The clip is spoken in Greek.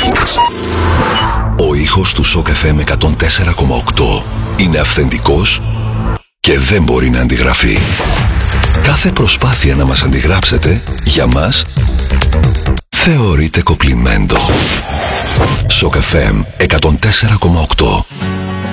Ο ήχος του Shock FM 104,8 είναι αυθεντικός και δεν μπορεί να αντιγραφεί. Κάθε προσπάθεια να μας αντιγράψετε, για μας, θεωρείται κοπλιμέντο. Shock FM 104,8.